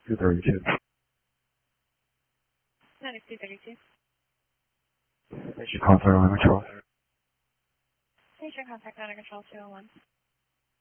232. 9232. Station contact line control. Station contact line control 201.